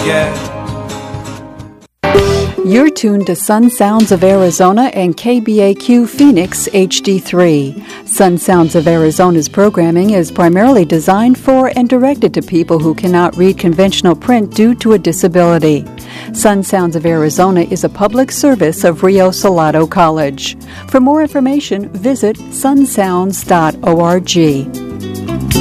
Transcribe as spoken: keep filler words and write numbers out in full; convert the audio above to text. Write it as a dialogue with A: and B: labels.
A: yeah.
B: You're tuned to Sun Sounds of Arizona and K B A Q Phoenix H D three. Sun Sounds of Arizona's programming is primarily designed for and directed to people who cannot read conventional print due to a disability. Sun Sounds of Arizona is a public service of Rio Salado College. For more information, visit sun sounds dot org.